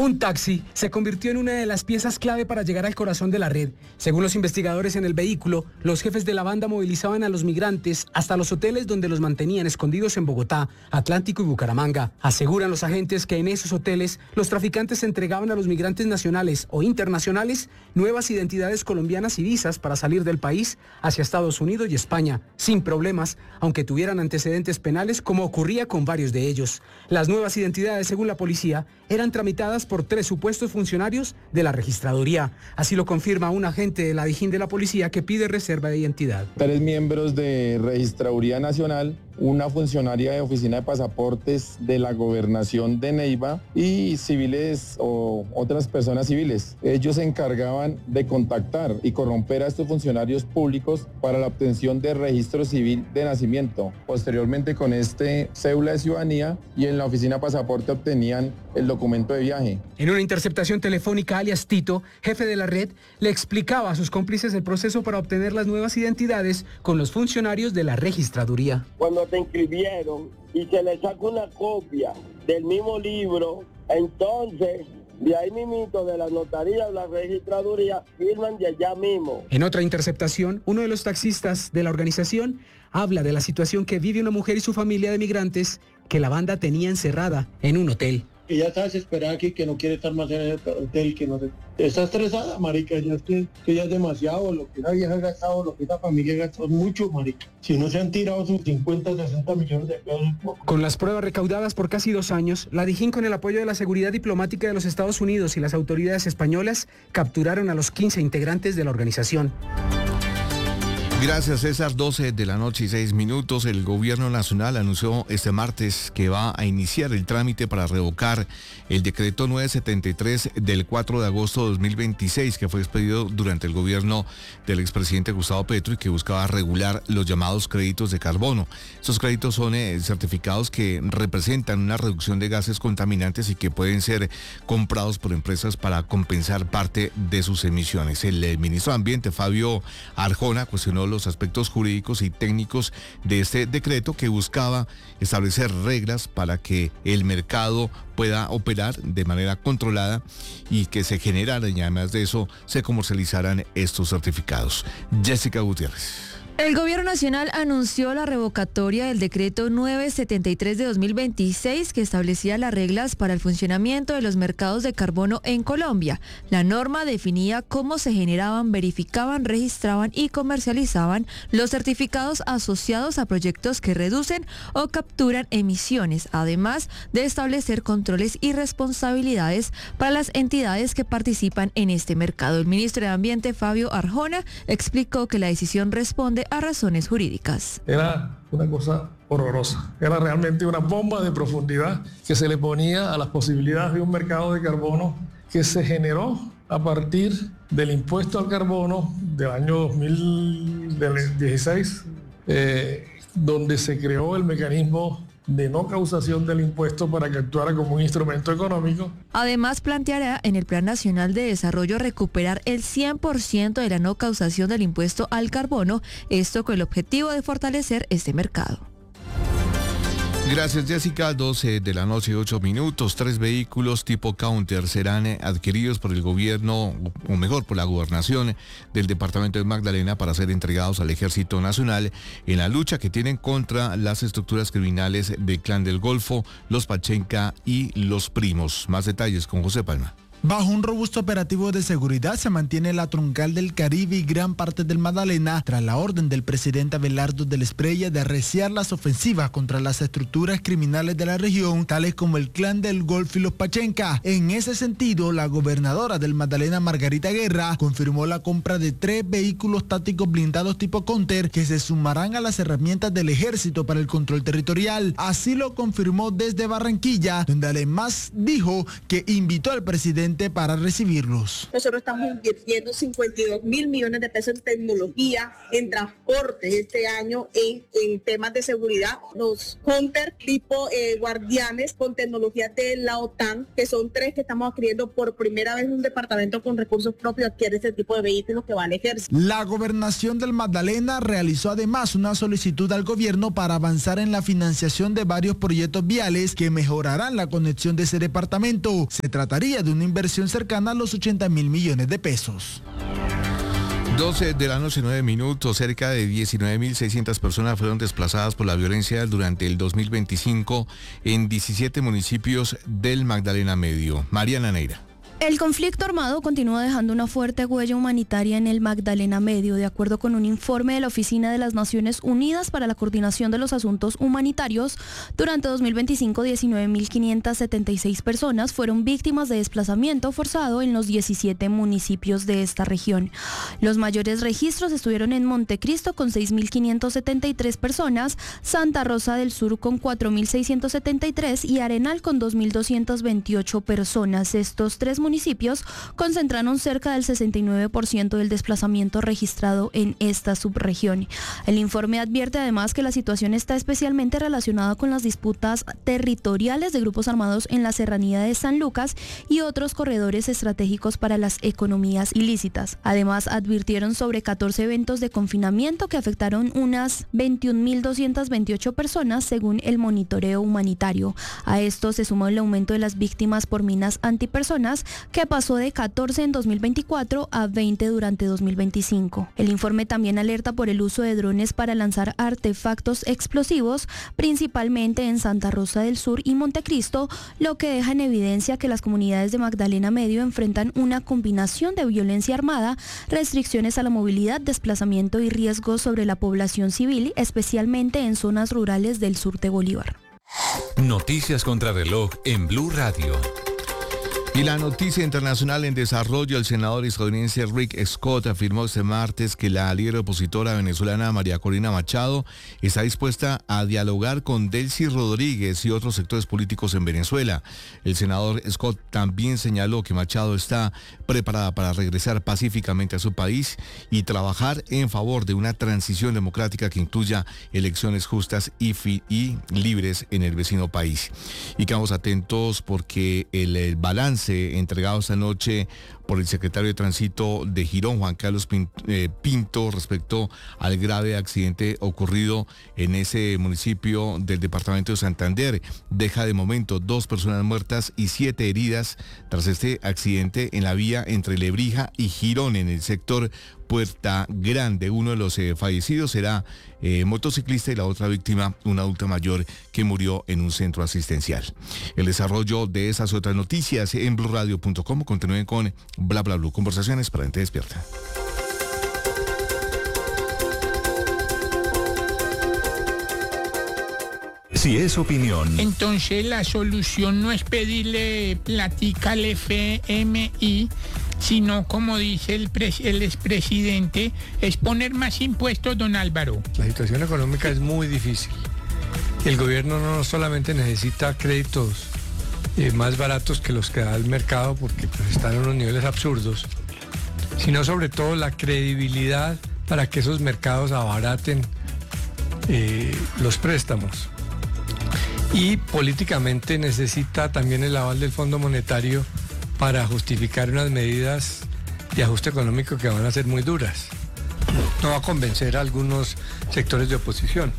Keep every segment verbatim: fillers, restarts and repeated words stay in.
Un taxi se convirtió en una de las piezas clave para llegar al corazón de la red. Según los investigadores en el vehículo, los jefes de la banda movilizaban a los migrantes hasta los hoteles donde los mantenían escondidos en Bogotá, Atlántico y Bucaramanga. Aseguran los agentes que en esos hoteles los traficantes entregaban a los migrantes nacionales o internacionales nuevas identidades colombianas y visas para salir del país hacia Estados Unidos y España, sin problemas, aunque tuvieran antecedentes penales como ocurría con varios de ellos. Las nuevas identidades, según la policía, eran tramitadas por tres supuestos funcionarios de la registraduría. Así lo confirma un agente de la Dijín de la policía que pide reserva de identidad. Tres miembros de Registraduría Nacional, una funcionaria de Oficina de Pasaportes de la Gobernación de Neiva y civiles o otras personas civiles. Ellos se encargaban de contactar y corromper a estos funcionarios públicos para la obtención de registro civil de nacimiento. Posteriormente, con este cédula de ciudadanía y en la Oficina de Pasaporte obtenían el documento de viaje. En una interceptación telefónica, alias Tito, jefe de la red, le explicaba a sus cómplices el proceso para obtener las nuevas identidades con los funcionarios de la registraduría. Cuando te inscribieron y se le saca una copia del mismo libro, entonces de ahí mismito de la notaría o la registraduría firman de allá mismo. En otra interceptación, uno de los taxistas de la organización habla de la situación que vive una mujer y su familia de migrantes que la banda tenía encerrada en un hotel. Que ya está desesperada aquí, que no quiere estar más en el hotel, que no se... está estresada, marica, ya es que, que ya es demasiado, lo que esa vieja ha gastado, lo que esa familia ha gastado, mucho, marica. Si no se han tirado sus cincuenta, sesenta millones de pesos. Con las pruebas recaudadas por casi dos años, la Dijín, con el apoyo de la seguridad diplomática de los Estados Unidos y las autoridades españolas, capturaron a los quince integrantes de la organización. Gracias, César. doce de la noche y seis minutos. El gobierno nacional anunció este martes que va a iniciar el trámite para revocar el decreto novecientos setenta y tres del cuatro de agosto de dos mil veintiséis, que fue expedido durante el gobierno del expresidente Gustavo Petro y que buscaba regular los llamados créditos de carbono. Estos créditos son eh, certificados que representan una reducción de gases contaminantes y que pueden ser comprados por empresas para compensar parte de sus emisiones. El, el ministro de Ambiente, Fabio Arjona, cuestionó los aspectos jurídicos y técnicos de este decreto que buscaba establecer reglas para que el mercado pueda operar de manera controlada y que se generaran, y además de eso se comercializaran estos certificados. Jessica Gutiérrez. El Gobierno Nacional anunció la revocatoria del decreto novecientos setenta y tres de dos mil veintiséis que establecía las reglas para el funcionamiento de los mercados de carbono en Colombia. La norma definía cómo se generaban, verificaban, registraban y comercializaban los certificados asociados a proyectos que reducen o capturan emisiones, además de establecer controles y responsabilidades para las entidades que participan en este mercado. El ministro de Ambiente, Fabio Arjona, explicó que la decisión responde a razones jurídicas. Era una cosa horrorosa, era realmente una bomba de profundidad que se le ponía a las posibilidades de un mercado de carbono que se generó a partir del impuesto al carbono del año dos mil dieciséis, eh, donde se creó el mecanismo de no causación del impuesto para que actuara como un instrumento económico. Además, planteará en el Plan Nacional de Desarrollo recuperar el cien por ciento de la no causación del impuesto al carbono, esto con el objetivo de fortalecer este mercado. Gracias, Jessica. doce de la noche, ocho minutos. Tres vehículos tipo Counter serán adquiridos por el gobierno, o mejor, por la gobernación del departamento de Magdalena para ser entregados al Ejército Nacional en la lucha que tienen contra las estructuras criminales del Clan del Golfo, los Pachenca y los Primos. Más detalles con José Palma. Bajo un robusto operativo de seguridad se mantiene la troncal del Caribe y gran parte del Magdalena tras la orden del presidente Abelardo del Espriella de arreciar las ofensivas contra las estructuras criminales de la región, tales como el Clan del Golfo y los Pachenca. En ese sentido, la gobernadora del Magdalena, Margarita Guerra, confirmó la compra de tres vehículos tácticos blindados tipo Counter que se sumarán a las herramientas del ejército para el control territorial. Así lo confirmó desde Barranquilla, donde además dijo que invitó al presidente suficiente para recibirlos. Nosotros estamos invirtiendo cincuenta y dos mil millones de pesos en tecnología, en transporte este año, en, en temas de seguridad. Los Hunter tipo eh, guardianes con tecnología de la OTAN, que son tres que estamos adquiriendo por primera vez. Un departamento con recursos propios adquiere este tipo de vehículos que va al ejército. La gobernación del Magdalena realizó además una solicitud al gobierno para avanzar en la financiación de varios proyectos viales que mejorarán la conexión de ese departamento. Se trataría de una inversión cercana a los ochenta mil millones de pesos. doce de la noche, nueve minutos. Cerca de diecinueve mil seiscientas personas fueron desplazadas por la violencia durante el dos mil veinticinco en diecisiete municipios del Magdalena Medio. Mariana Neira. El conflicto armado continúa dejando una fuerte huella humanitaria en el Magdalena Medio. De acuerdo con un informe de la Oficina de las Naciones Unidas para la Coordinación de los Asuntos Humanitarios, durante dos mil veinticinco, diecinueve mil quinientas setenta y seis personas fueron víctimas de desplazamiento forzado en los diecisiete municipios de esta región. Los mayores registros estuvieron en Montecristo con seis mil quinientas setenta y tres personas, Santa Rosa del Sur con cuatro mil seiscientas setenta y tres y Arenal con dos mil doscientas veintiocho personas. Estos tres municipios municipios concentraron cerca del sesenta y nueve por ciento del desplazamiento registrado en esta subregión. El informe advierte además que la situación está especialmente relacionada con las disputas territoriales de grupos armados en la serranía de San Lucas y otros corredores estratégicos para las economías ilícitas. Además, advirtieron sobre catorce eventos de confinamiento que afectaron unas veintiún mil doscientas veintiocho personas según el monitoreo humanitario. A esto se sumó el aumento de las víctimas por minas antipersonas, que pasó de catorce en dos mil veinticuatro a veinte durante dos mil veinticinco. El informe también alerta por el uso de drones para lanzar artefactos explosivos, principalmente en Santa Rosa del Sur y Montecristo, lo que deja en evidencia que las comunidades de Magdalena Medio enfrentan una combinación de violencia armada, restricciones a la movilidad, desplazamiento y riesgos sobre la población civil, especialmente en zonas rurales del sur de Bolívar. Noticias contra reloj en Blue Radio. Y la noticia internacional en desarrollo: el senador estadounidense Rick Scott afirmó este martes que la líder opositora venezolana María Corina Machado está dispuesta a dialogar con Delcy Rodríguez y otros sectores políticos en Venezuela. El senador Scott también señaló que Machado está preparada para regresar pacíficamente a su país y trabajar en favor de una transición democrática que incluya elecciones justas y, fi- y libres en el vecino país. Y quedamos atentos porque el, el balance entregado esta noche por el secretario de Tránsito de Girón, Juan Carlos Pinto, respecto al grave accidente ocurrido en ese municipio del departamento de Santander, deja de momento dos personas muertas y siete heridas tras este accidente en la vía entre Lebrija y Girón, en el sector Puerta Grande. Uno de los eh, fallecidos era eh, motociclista y la otra víctima, una adulta mayor que murió en un centro asistencial. El desarrollo de esas otras noticias en blue radio punto com. Continúen con Bla Bla Blue, conversaciones para gente despierta. Si es opinión. Entonces la solución no es pedirle platica al F M I, sino, como dice el, pres- el expresidente, es poner más impuestos, don Álvaro. La situación económica es muy difícil. El gobierno no solamente necesita créditos eh, más baratos que los que da el mercado, porque pues, están en unos niveles absurdos, sino sobre todo la credibilidad para que esos mercados abaraten eh, los préstamos. Y políticamente necesita también el aval del Fondo Monetario para justificar unas medidas de ajuste económico que van a ser muy duras. No va a convencer a algunos sectores de oposición.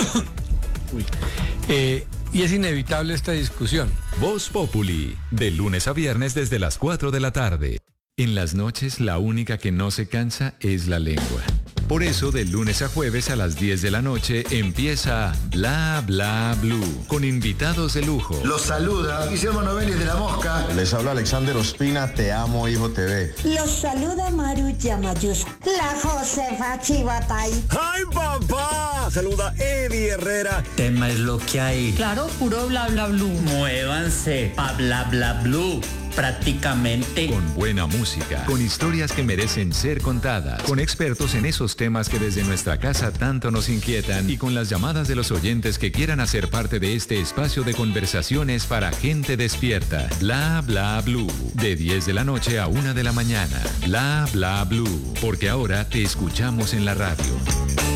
eh, y es inevitable esta discusión. Voz Populi, de lunes a viernes desde las cuatro de la tarde. En las noches la única que no se cansa es la lengua. Por eso, de lunes a jueves a las diez de la noche empieza Bla Bla Blue, con invitados de lujo. Los saluda Guillermo Novelli de La Mosca. Les habla Alexander Ospina, Te Amo Hijo T V. Los saluda Maru Yamayus, la Josefa Chivatay. ¡Ay, papá! Saluda Eddie Herrera. Tema es lo que hay. Claro, puro Bla Bla Blue. Muévanse a Bla Bla Blue. prácticamente. Con buena música, con historias que merecen ser contadas, con expertos en esos temas que desde nuestra casa tanto nos inquietan y con las llamadas de los oyentes que quieran hacer parte de este espacio de conversaciones para gente despierta. Bla bla blue. De diez de la noche a una de la mañana. Bla bla blue. Porque ahora te escuchamos en la radio.